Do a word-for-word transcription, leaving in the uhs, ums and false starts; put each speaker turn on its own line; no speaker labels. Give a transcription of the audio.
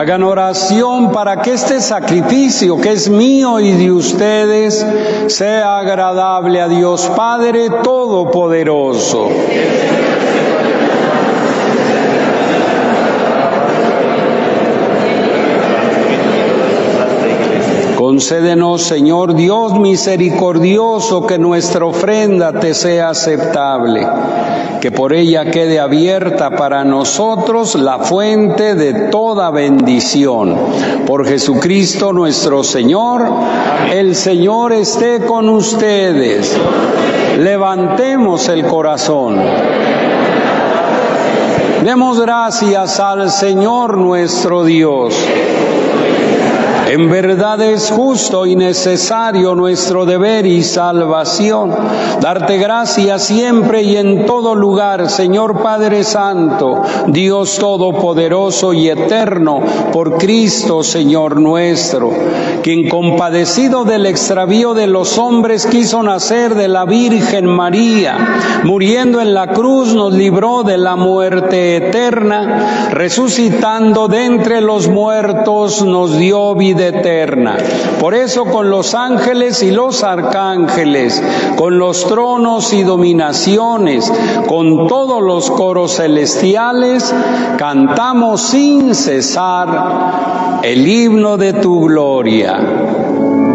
Hagan oración para que este sacrificio que es mío y de ustedes sea agradable a Dios Padre Todopoderoso. Concédenos, Señor Dios misericordioso, que nuestra ofrenda te sea aceptable, que por ella quede abierta para nosotros la fuente de toda bendición. Por Jesucristo nuestro Señor, el Señor esté con ustedes. Levantemos el corazón. Demos gracias al Señor nuestro Dios. En verdad es justo y necesario nuestro deber y salvación, darte gracias siempre y en todo lugar, Señor Padre Santo, Dios Todopoderoso y Eterno, por Cristo, Señor nuestro, quien compadecido del extravío de los hombres quiso nacer de la Virgen María, muriendo en la cruz nos libró de la muerte eterna, resucitando de entre los muertos nos dio vida eterna. Por eso con los ángeles y los arcángeles, con los tronos y dominaciones, con todos los coros celestiales, cantamos sin cesar el himno de tu gloria.